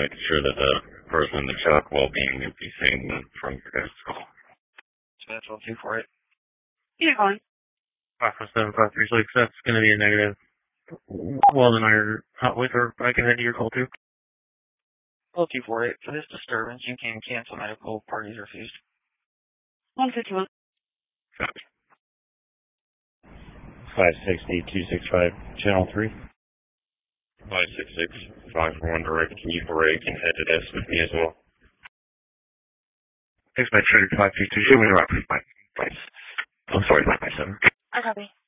making sure that the person in the truck well-being would be seen from your guys' call. Dispatch 1248. You're calling. 547-536, that's going to be a negative. Well, then you're hot with, or I can head to your call too. 1248. For this disturbance, you can cancel medical. Parties refused. 151. 560-265, Channel 3. 566-541 direct. Can you break and head to this with me as well? Dispatch 522, show me the right, please. I'm sorry, 557. I copy.